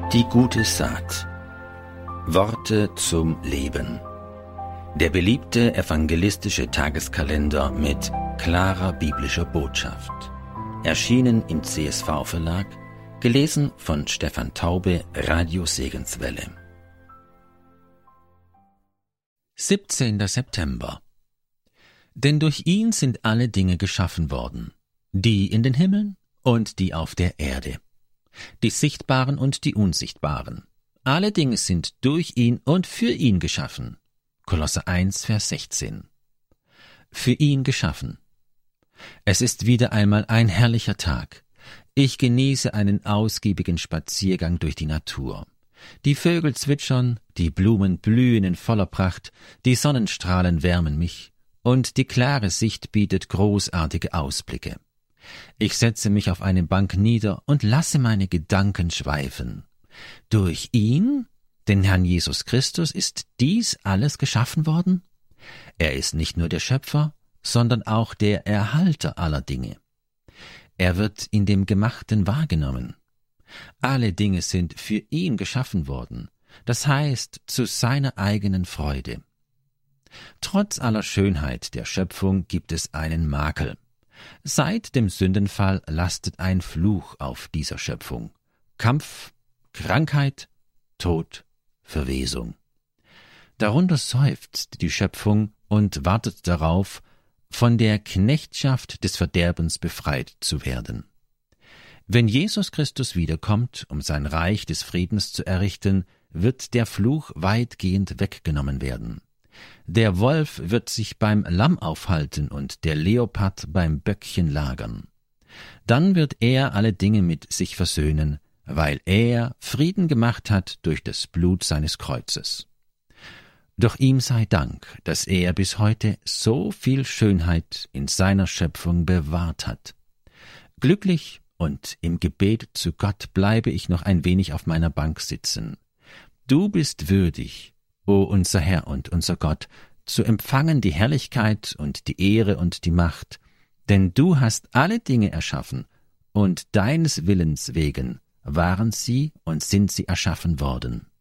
Die gute Saat. Worte zum Leben. Der beliebte evangelistische Tageskalender mit klarer biblischer Botschaft. Erschienen im CSV Verlag, gelesen von Stefan Taube, Radio Segenswelle. 17. September. Denn durch ihn sind alle Dinge geschaffen worden, die in den Himmeln und die auf der Erde, die Sichtbaren und die Unsichtbaren. Alle Dinge sind durch ihn und für ihn geschaffen. Kolosser 1, Vers 16. Für ihn geschaffen. Es ist wieder einmal ein herrlicher Tag. Ich genieße einen ausgiebigen Spaziergang durch die Natur. Die Vögel zwitschern, die Blumen blühen in voller Pracht, die Sonnenstrahlen wärmen mich, und die klare Sicht bietet großartige Ausblicke. Ich setze mich auf eine Bank nieder und lasse meine Gedanken schweifen. Durch ihn, den Herrn Jesus Christus, ist dies alles geschaffen worden? Er ist nicht nur der Schöpfer, sondern auch der Erhalter aller Dinge. Er wird in dem Gemachten wahrgenommen. Alle Dinge sind für ihn geschaffen worden, das heißt zu seiner eigenen Freude. Trotz aller Schönheit der Schöpfung gibt es einen Makel. Seit dem Sündenfall lastet ein Fluch auf dieser Schöpfung. Kampf, Krankheit, Tod, Verwesung. Darunter seufzt die Schöpfung und wartet darauf, von der Knechtschaft des Verderbens befreit zu werden. Wenn Jesus Christus wiederkommt, um sein Reich des Friedens zu errichten, wird der Fluch weitgehend weggenommen werden. Der Wolf wird sich beim Lamm aufhalten und der Leopard beim Böckchen lagern. Dann wird er alle Dinge mit sich versöhnen, weil er Frieden gemacht hat durch das Blut seines Kreuzes. Doch ihm sei Dank, dass er bis heute so viel Schönheit in seiner Schöpfung bewahrt hat. Glücklich und im Gebet zu Gott bleibe ich noch ein wenig auf meiner Bank sitzen. Du bist würdig, o unser Herr und unser Gott, zu empfangen die Herrlichkeit und die Ehre und die Macht, denn du hast alle Dinge erschaffen, und deines Willens wegen waren sie und sind sie erschaffen worden.